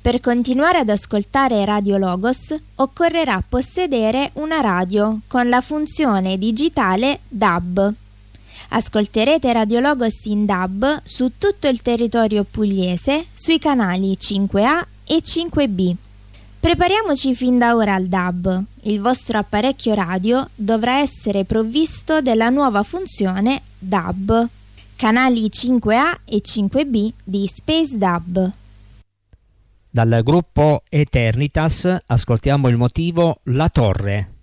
Per continuare ad ascoltare Radio Logos occorrerà possedere una radio con la funzione digitale DAB. Ascolterete Radio Logos in DAB su tutto il territorio pugliese sui canali 5A e 5B. Prepariamoci fin da ora al DAB. Il vostro apparecchio radio dovrà essere provvisto della nuova funzione DAB. Canali 5A e 5B di Space DAB. Dal gruppo Eternitas ascoltiamo il motivo La Torre.